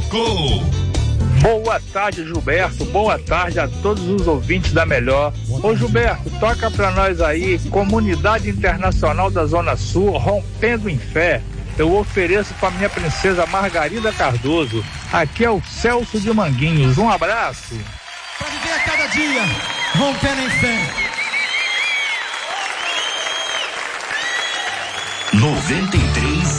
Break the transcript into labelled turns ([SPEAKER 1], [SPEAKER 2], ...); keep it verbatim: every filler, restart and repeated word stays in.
[SPEAKER 1] Churrasco.
[SPEAKER 2] Boa tarde, Gilberto. Boa tarde a todos os ouvintes da Melhor. Ô, Gilberto, toca pra nós aí, Comunidade Internacional da Zona Sul, Rompendo em Fé. Eu ofereço pra minha princesa Margarida Cardoso. Aqui é o Celso de Manguinhos. Um abraço.
[SPEAKER 3] Pra viver a cada dia, rompendo em fé.
[SPEAKER 1] noventa e três